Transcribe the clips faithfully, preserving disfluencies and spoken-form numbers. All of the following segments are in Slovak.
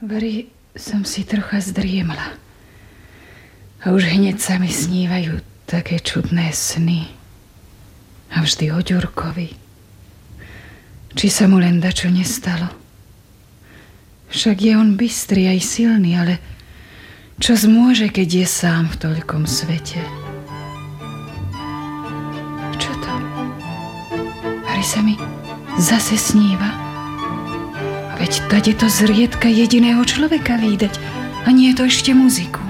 Veri, som si trocha zdriemla. A už hneď sa mi snívajú také čudné sny. A vždy o Ďurkovi. Či sa mu len dačo nestalo. Však je on bystrý aj silný, ale čo zmôže, keď je sám v toľkom svete? Čo to? Veri sa mi zase sníva. Veď tade to zriedka jediného človeka vídať. A nie je to ešte muziku.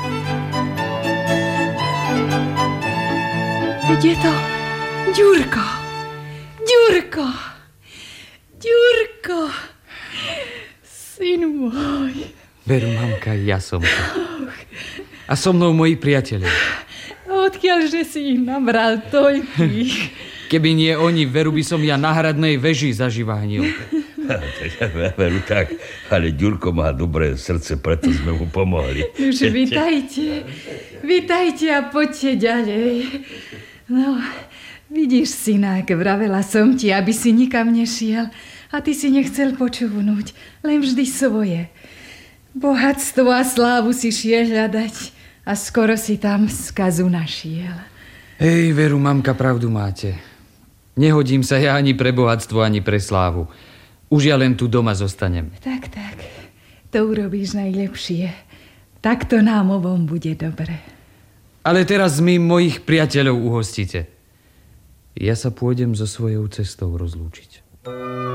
Veď je to Ďurko. Ďurko. Ďurko. Syn môj. Veru, mamka, ja som to. A so mnou moji priatelia. Odkiaľže si ich nabral toľkých? Keby nie oni, Veru by som ja na hradnej veži zaživahnil. Veru tak, ale Ďurko má dobré srdce, preto sme mu pomohli. Už vitajte, vitajte a poďte ďalej. No, vidíš, synák, vravela som ti, aby si nikam nešiel a ty si nechcel počúvnuť, len vždy svoje. Bohatstvo a slávu si šiel hľadať a skoro si tam skazu našiel. Hej, Veru, mamka, pravdu máte. Nehodím sa ja ani pre bohatstvo, ani pre slávu. Už ja len tu doma zostanem. Tak, tak. To urobíš najlepšie. Takto nám obom bude dobre. Ale teraz mi mojich priateľov uhostíte. Ja sa pôjdem so svojou cestou rozlúčiť.